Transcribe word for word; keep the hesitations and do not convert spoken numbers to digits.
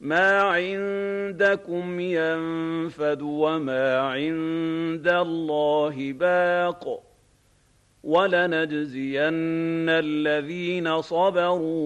مَا عِندَكُمْ يَنفَدُ وَمَا عِندَ اللَّهِ بَاقٍ ۗ وَلَنَجْزِيَنَّ الَّذِينَ صَبَرُوا